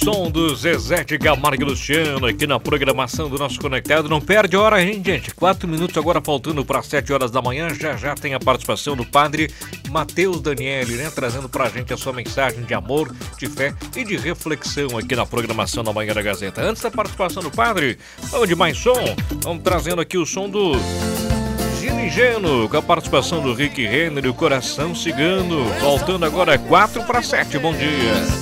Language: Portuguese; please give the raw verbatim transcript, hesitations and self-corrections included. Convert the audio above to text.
som do Zezé de Camargo e Luciano aqui na programação do nosso Conectado. Não perde hora, hein, gente? Quatro minutos agora faltando para sete horas da manhã. Já já tem a participação do padre Matheus Daniele, né? Trazendo pra gente a sua mensagem de amor, de fé e de reflexão aqui na programação da Manhã da Gazeta. Antes da participação do padre, vamos de mais som. Vamos trazendo aqui o som do Gino, com a participação do Rick Renner e o Coração Cigano. Faltando agora quatro para sete. Bom dia.